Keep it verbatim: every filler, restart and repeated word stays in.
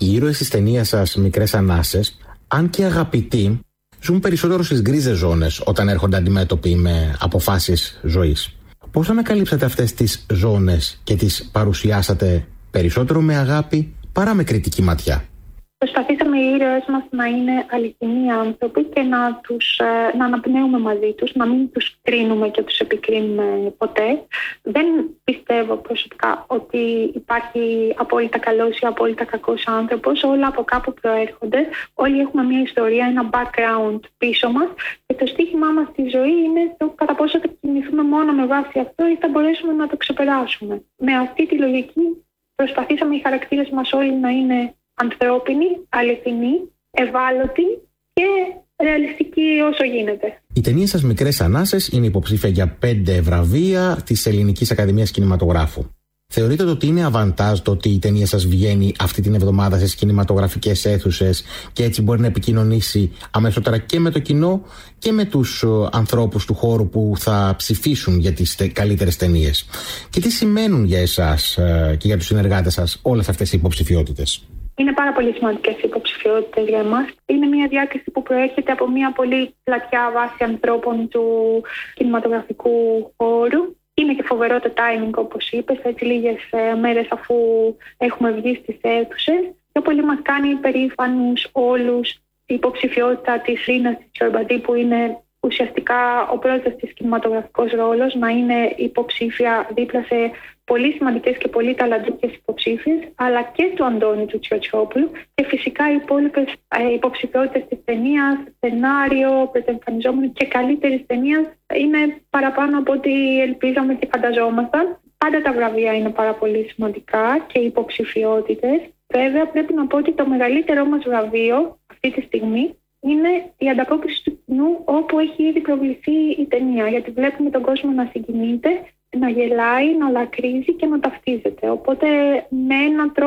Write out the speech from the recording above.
Οι ήρωες της ταινίας σας «Μικρές Ανάσες», αν και αγαπητοί, ζουν περισσότερο στις γκρίζες ζώνες όταν έρχονται αντιμέτωποι με αποφάσεις ζωής. Πώς ανακαλύψατε αυτές τις ζώνες και τις παρουσιάσατε περισσότερο με αγάπη παρά με κριτική ματιά? Προσπαθήσαμε οι ήρωες μας να είναι αληθινοί άνθρωποι και να, τους, να αναπνέουμε μαζί τους, να μην τους κρίνουμε και τους επικρίνουμε ποτέ. Δεν πιστεύω προσωπικά ότι υπάρχει απόλυτα καλός ή απόλυτα κακός άνθρωπος. Όλα από κάπου προέρχονται. Όλοι έχουμε μια ιστορία, ένα background πίσω μας και το στοίχημά μας στη ζωή είναι το κατά πόσο θα κινηθούμε μόνο με βάση αυτό ή θα μπορέσουμε να το ξεπεράσουμε. Με αυτή τη λογική προσπαθήσαμε οι χαρακτήρες μας όλοι να είναι ανθρώπινη, αληθινή, ευάλωτη και ρεαλιστική όσο γίνεται. Η ταινία σας «Μικρές Ανάσες» είναι υποψήφια για πέντε βραβεία της Ελληνικής Ακαδημίας Κινηματογράφου. Θεωρείτε ότι είναι αβαντάζ το ότι η ταινία σας βγαίνει αυτή την εβδομάδα στις κινηματογραφικές αίθουσες και έτσι μπορεί να επικοινωνήσει αμέσωτερα και με το κοινό και με τους ανθρώπους του χώρου που θα ψηφίσουν για τις καλύτερες ταινίες? Και τι σημαίνουν για εσάς και για τους συνεργάτες σας όλες αυτές οι υποψηφιότητες? Είναι πάρα πολύ σημαντικές οι υποψηφιότητες για εμάς. Είναι μια διάκριση που προέρχεται από μια πολύ πλατιά βάση ανθρώπων του κινηματογραφικού χώρου. Είναι και φοβερό το timing, όπως είπες, έτσι λίγες μέρες αφού έχουμε βγει στις αίθουσες. Πιο πολύ μας κάνει περήφανους όλους η υποψηφιότητα της Ρίνας Τσιορμπαντή, που είναι ουσιαστικά ο πρώτος της κινηματογραφικός ρόλος, να είναι υποψήφια δίπλα σε πολύ σημαντικές και πολύ ταλαντούχες υποψήφιες, αλλά και του Αντώνη του Τσιοτσόπουλου και φυσικά οι υπόλοιπες υποψηφιότητες της ταινίας, σενάριο, πρωτοεμφανιζόμενο και καλύτερης ταινίας είναι παραπάνω από ό,τι ελπίζαμε και φανταζόμασταν. Πάντα τα βραβεία είναι πάρα πολύ σημαντικά και οι υποψηφιότητες. Βέβαια, πρέπει να πω ότι το μεγαλύτερό μας βραβείο αυτή τη στιγμή είναι η ανταπόκριση του κοινού όπου έχει ήδη προβληθεί η ταινία. Γιατί βλέπουμε τον κόσμο να συγκινείται, να γελάει, να λακρίζει και να ταυτίζεται. Οπότε με έναν τρόπο